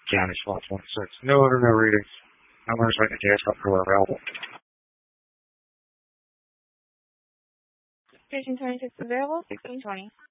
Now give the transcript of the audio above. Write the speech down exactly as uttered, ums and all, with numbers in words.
County, slot twenty-six. No order, no readings. Numbers right in the gas cup are available. Station twenty-six available, sixteen twenty.